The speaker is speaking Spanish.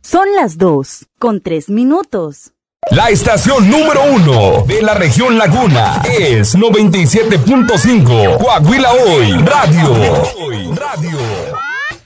Son las 2:03. La estación número 1 de la región Laguna es 97.5 Coahuila Hoy Radio.